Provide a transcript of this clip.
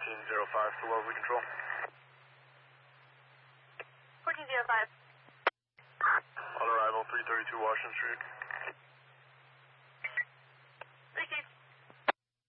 1405 to Wellesley Control. 1405. On arrival, 332 Washington Street.